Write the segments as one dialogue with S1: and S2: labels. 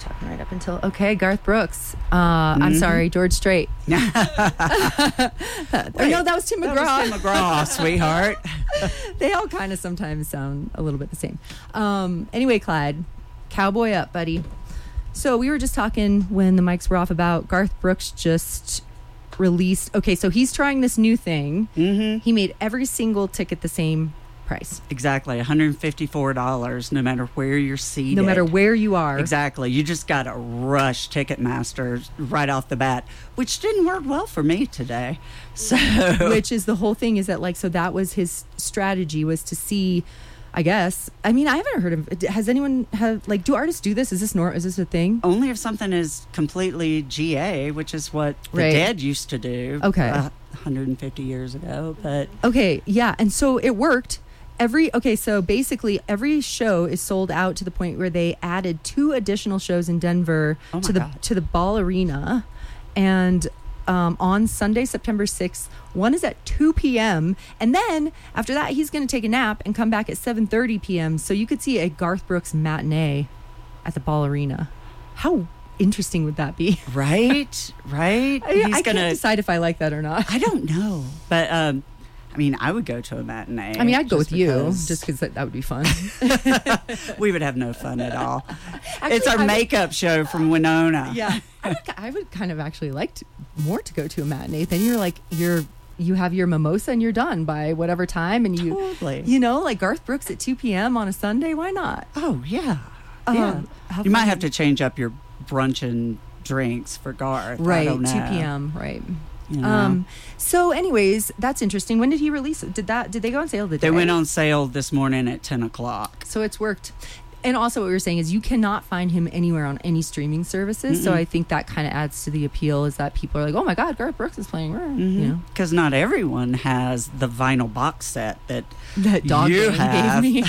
S1: talking right up until Garth Brooks. I'm sorry, George Strait. No, that was Tim McGraw.
S2: That was Tim McGraw, sweetheart.
S1: They all kind of sometimes sound a little bit the same. Anyway, Clyde, cowboy up, buddy. So we were just talking when the mics were off about Garth Brooks just released. Okay, so he's trying this new thing. Mm-hmm. He made every single ticket the same price.
S2: Exactly, $154, no matter where you're seated.
S1: No matter where you are.
S2: Exactly. You just got to rush Ticketmaster right off the bat, which didn't work well for me today. So,
S1: which is the whole thing is that so that was his strategy, was to see, I guess. I mean, I haven't heard of. Has anyone do artists do this? Is this a thing?
S2: Only if something is completely GA, which is what the Dead used to do.
S1: Okay.
S2: 150 years ago, but
S1: okay, yeah, and so it worked. So basically every show is sold out to the point where they added 2 additional shows in Denver to the Ball Arena, and on Sunday, September 6th, one is at 2 p.m. and then after that he's going to take a nap and come back at 7:30 p.m. So you could see a Garth Brooks matinee at the Ball Arena. How interesting would that be?
S2: Right.
S1: I can't decide if I like that or not.
S2: I don't know, but I mean, I would go to a matinee.
S1: I mean, I'd go with you just because that would be fun.
S2: We would have no fun at all. Actually, it's our makeup show from Winona.
S1: Yeah. I would kind of actually like more to go to a matinee. Then you have your mimosa and you're done by whatever time. And like Garth Brooks at 2 p.m. on a Sunday. Why not?
S2: Oh, yeah. You might have to change up your brunch and drinks for Garth.
S1: Right.
S2: I don't know.
S1: 2 p.m. Right.
S2: You know.
S1: So anyways, that's interesting. When did he release it? Did they go on sale today?
S2: They went on sale this morning at 10 o'clock.
S1: So it's worked. And also what we were saying is you cannot find him anywhere on any streaming services. Mm-mm. So I think that kind of adds to the appeal, is that people are like, oh my God, Garth Brooks is playing.
S2: Mm-hmm. Because not everyone has the vinyl box set that
S1: Dog
S2: you have.
S1: Gave me.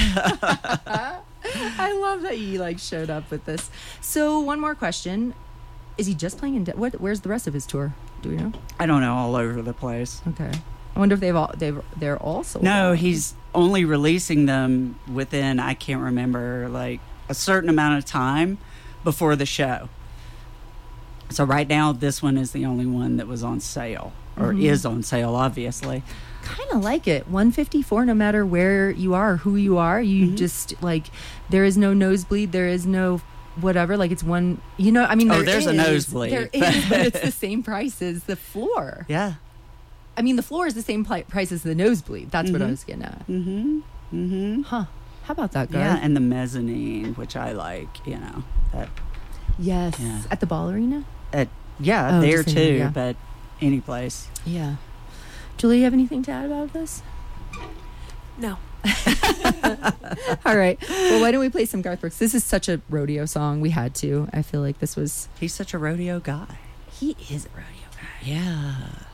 S1: I love that he showed up with this. So one more question. Is he just playing in where's the rest of his tour? Do we know?
S2: I don't know. All over the place.
S1: Okay. I wonder if they're all sold
S2: No,
S1: out.
S2: He's only releasing them within, I can't remember, a certain amount of time before the show. So right now, this one is the only one that was on sale, or is on sale, obviously.
S1: Kind of like it. $154, no matter where you are, who you are. You just, there is no nosebleed. There is no whatever, it's one, I mean,
S2: there's a nosebleed.
S1: There is, but it's the same price as the floor.
S2: Yeah.
S1: I mean, the floor is the same price as the nosebleed. That's what I was getting at.
S2: Mm-hmm. Mm-hmm.
S1: Huh. How about that, Garth?
S2: Yeah, and the mezzanine, which I like, that.
S1: Yes. Yeah. At the Ball Arena?
S2: There too, but any place.
S1: Yeah. Julie, you have anything to add about this?
S3: No.
S1: All right. Well, why don't we play some Garth Brooks? This is such a rodeo song. We had to. I feel like this was...
S2: He's such a rodeo guy.
S1: He is a rodeo guy.
S2: Yeah.